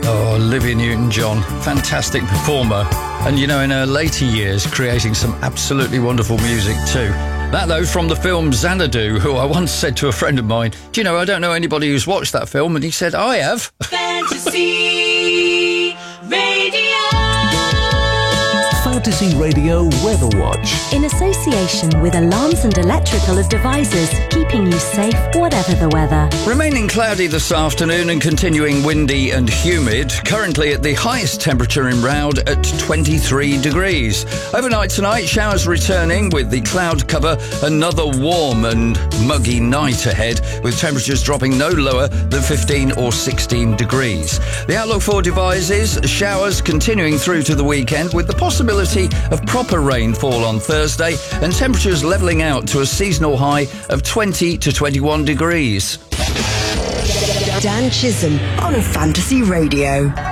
Oh, Olivia Newton-John, fantastic performer. And, you know, in her later years, creating some absolutely wonderful music too. That, though, from the film Xanadu, who I once said to a friend of mine, do you know, I don't know anybody who's watched that film, and he said, I have. Fantasy Radio. Fantasy Radio Weather Watch. In association with Alarms and Electrical Devices, keeping you safe whatever the weather. Remaining cloudy this afternoon and continuing windy and humid. Currently at the highest temperature in Roud at 23 degrees. Overnight tonight, showers returning with the cloud cover. Another warm and muggy night ahead, with temperatures dropping no lower than 15 or 16 degrees. The outlook for Devizes, showers continuing through to the weekend with the possibility of proper rainfall on Thursday and temperatures levelling out to a seasonal high of 20 to 21 degrees. Dan Chisholm on Fantasy Radio.